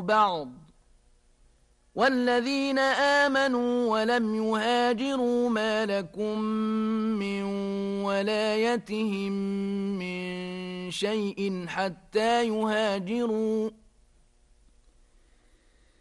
بعض والذين آمنوا ولم يهاجروا ما لكم من ولايتهم من شيء حتى يهاجروا